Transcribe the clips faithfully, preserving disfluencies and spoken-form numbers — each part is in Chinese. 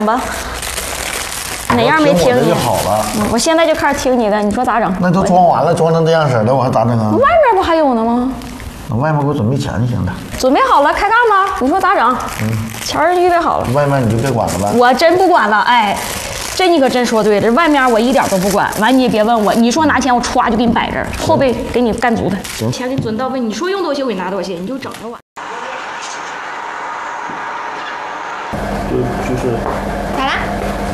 吧，哪样没听你？ 就好了。 嗯，我现在就开始听你的，你说咋整？ 那都装完了，装成这样式的，我还咋整啊？ 外面不还有呢吗？ 那外面给我准备钱就行了。 准备好了，开干吧。你说咋整？嗯，钱儿预备好了。 外面你就别管了呗。 我真不管了，哎，这你可真说对了。这外面我一点都不管。完你也别问我，你说拿钱我歘就给你摆这儿，后背给你干足的。 行， 钱给你准到位。你说用多些我给你拿多些，你就整着我。 就就是咋啦？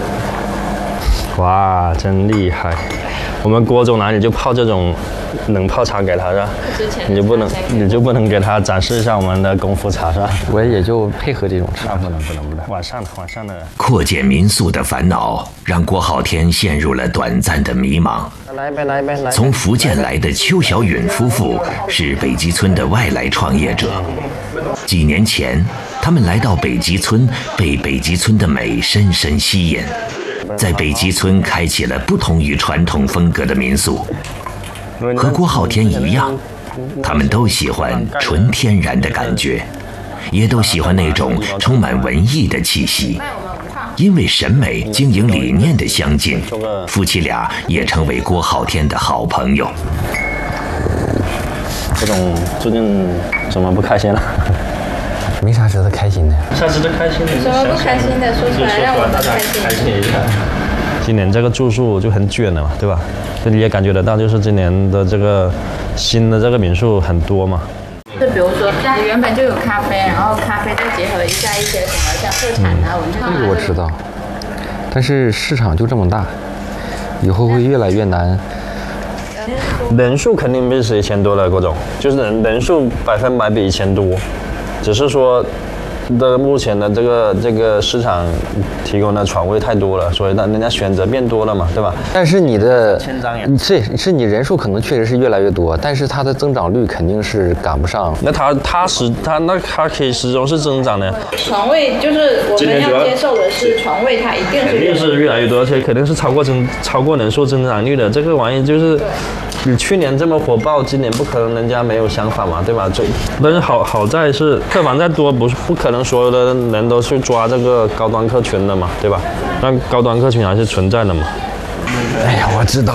哇，真厉害！我们郭总哪里就泡这种冷泡茶给他是吧？你就不能，你就不能给他展示一下我们的功夫茶是吧？ 我也就配合这种茶， 不能不能不能。晚上的晚上的。 扩建民宿的烦恼让郭浩天陷入了短暂的迷茫。 来呗来呗来。 从福建来的邱小允夫妇是北极村的外来创业者。几年前，他们来到北极村，被北极村的美深深吸引，在北极村开启了不同于传统风格的民宿。和郭浩天一样，他们都喜欢纯天然的感觉，也都喜欢那种充满文艺的气息。因为审美、经营理念的相近，夫妻俩也成为郭浩天的好朋友。 郭总最近怎么不开心了？ 没啥值得开心的。 啥值得开心的？ 什么不开心的？说出来让我们开心。 开心一下。今年这个住宿就很卷了嘛，对吧？就你也感觉得到，就是今年的这个新的这个民宿很多嘛。 就比如说，原本就有咖啡，然后咖啡再结合一下一些什么像特产啊、文创啊。 这个我知道，但是市场就这么大，以后会越来越难。 人数肯定比以前多了，郭总，就是人人数百分百比以前多，只是说。的目前的这个这个市场提供的床位太多了，所以让人家选择变多了嘛，对吧？ 但是你的是是你人数可能确实是越来越多，但是它的增长率肯定是赶不上。 那它它始它那它可以始终是增长的。 床位就是我们要接受的是床位，它一定是肯定是越来越多，而且肯定是超过增超过人数增长率的。这个玩意就是你去年这么火爆，今年不可能人家没有想法嘛，对吧？就但是好好在是客房再多，不是不可能所有的人都去抓这个高端客群的嘛，对吧？但高端客群还是存在的嘛。 哎呀，我知道。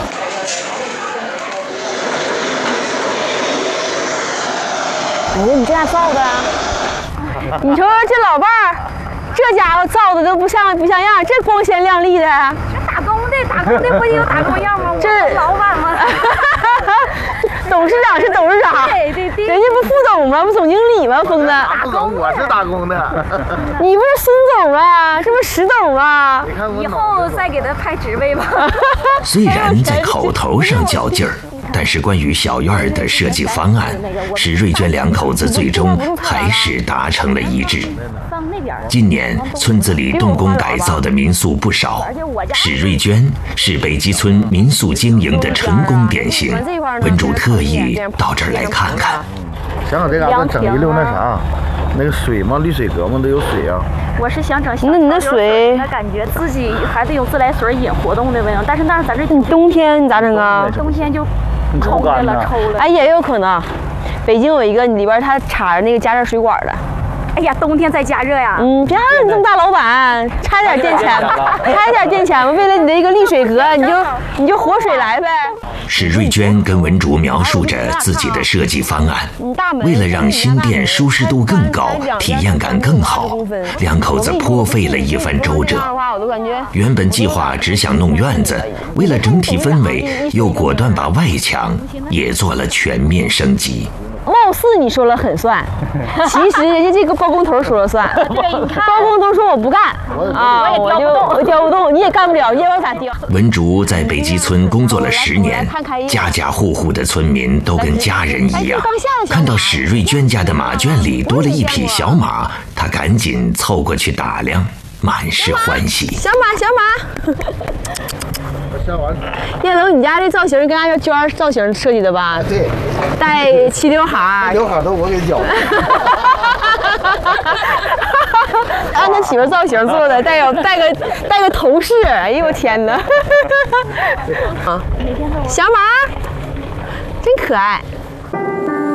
哎呀，你这咋造的啊？你说这老伴儿，这家伙造的都不像不像样，这光鲜亮丽的。 这打工的，打工的不也有打工样吗？ 这老板吗？ 董事长是董事长， 对对对， 人家不副总吗？不总经理吗？疯子， 打工我是打工的。 你不是孙总啊？这不是石董啊？ 以后再给他派职位吧。 虽然在口头上较劲儿，但是关于小院儿的设计方案，史瑞娟两口子最终还是达成了一致。今年村子里动工改造的民宿不少，史瑞娟是北极村民宿经营的成功典型。文主特意到这儿来看看。 想想这嘎达整一溜那啥，那个水嘛，滤水阁嘛都有水啊。 我是想整， 那你那水， 感觉自己还得有自来水引活动的味道，但是那咱这你冬天你咋整啊？ 冬天就抽的了，抽了。 哎，也有可能。北京有一个里边它插着那个加热水管的。 哎呀，冬天再加热呀！ 嗯，别让你这么大老板，差点垫钱吧，差点垫钱吧。为了你的一个沥水阁，你就你就活水来呗。 史瑞娟跟文竹描述着自己的设计方案，为了让新店舒适度更高，体验感更好，两口子颇费了一番周折。原本计划只想弄院子，为了整体氛围，又果断把外墙也做了全面升级。 貌似你说了很算，其实人家这个包工头说了算。对，你看，包工头说我不干啊，我就我调不动，你也干不了，你也往咋调？ 文竹在北极村工作了十年，家家户户的村民都跟家人一样。看到史瑞娟家的马圈里多了一匹小马，他赶紧凑过去打量，满是欢喜。 小马，小马。叶龙，你家这造型跟俺娟儿造型设计的吧？ 对， 带齐刘海， 刘海都我给绞的。 按他媳妇造型做的，带有带个带个头饰，哎呦我天哪！啊，小马，真可爱。